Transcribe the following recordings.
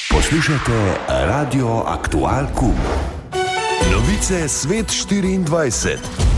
Poslušate Radio Aktual Kum. Novice Svet 24.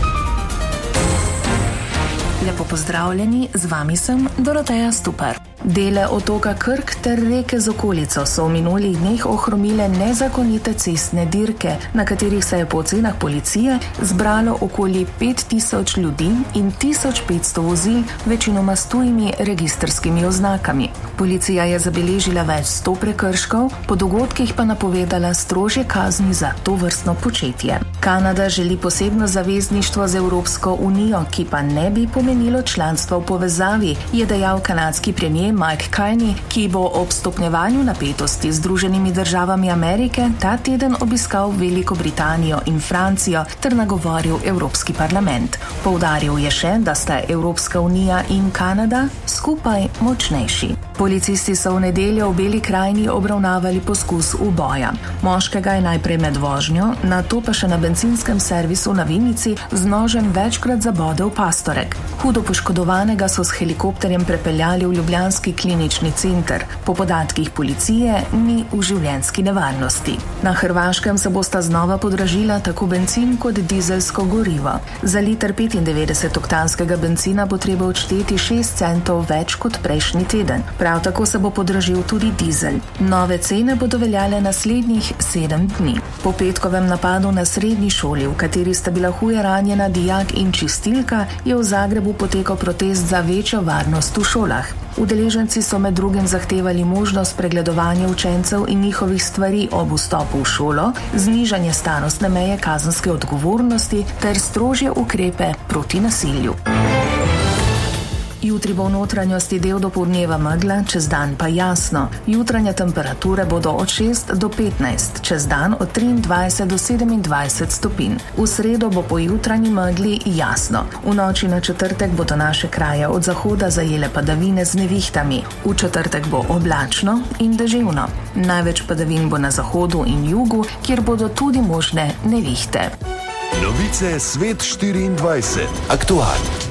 Lepo pozdravljeni, z vami sem Doroteja Stupar. Dele otoka Krk ter reke z okolico so v minulih dneh ohromile nezakonite cestne dirke, na katerih se je po ocenah policije zbralo okoli 5000 ljudi in 1500 vozil, večinoma s tujimi registrskimi oznakami. Policija je zabeležila več 100 prekrškov, po dogodkih pa napovedala strožje kazni za tovrstno početje. Kanada želi posebno zavezništvo z Evropsko unijo, ki pa ne bi pomenilo članstva v povezavi, je dejal kanadski premier Mike Carney, ki bo ob stopnjevanju napetosti z Združenimi državami Amerike ta teden obiskal Veliko Britanijo in Francijo ter nagovoril Evropski parlament. Poudaril je še, da sta Evropska unija in Kanada skupaj močnejši. Policisti so v nedeljo v Beli krajini obravnavali poskus uboja. Moškega je najprej med vožnjo, nato pa še na bencinskem servisu na Vinici z nožem večkrat zabodel pastorek. Hudo poškodovanega so s helikopterjem prepeljali v ljubljanski klinični center. Po podatkih policije ni v življenjski nevarnosti. Na Hrvaškem se bosta znova podražila tako bencin kot dizelsko gorivo. Za liter 95-oktanskega bencina bo treba odšteti 6 centov več kot prejšnji teden. Prav tako se bo podražil tudi dizel. Nove cene bodo veljale naslednjih 7 dni. Po petkovem napadu na srednji šoli, v kateri sta bila huje ranjena dijak in čistilka, je v Zagrebu potekal protest za večjo varnost v šolah. Udeleženci so med drugim zahtevali možnost pregledovanja učencev in njihovih stvari ob vstopu v šolo, znižanje starostne meje kazenske odgovornosti ter strožje ukrepe proti nasilju. Jutri bo v notranjosti del dopoldneva megla, čez dan pa jasno. Jutranje temperature bodo od 6 do 15, čez dan od 23 do 27 stopinj. V sredo bo po jutranji megli jasno. V noči na četrtek bodo naše kraje od zahoda zajele padavine z nevihtami. V četrtek bo oblačno in deževno. Največ padavin bo na zahodu in jugu, kjer bodo tudi možne nevihte. Novice Svet 24. Aktual.